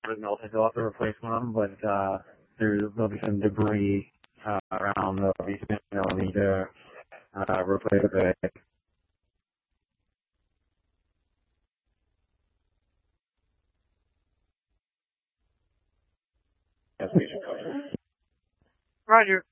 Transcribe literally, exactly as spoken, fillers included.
started melting, so I'll have to replace one of them, but uh, there, there'll be some debris uh, around the basement, and I'll need to uh, replace it. Roger.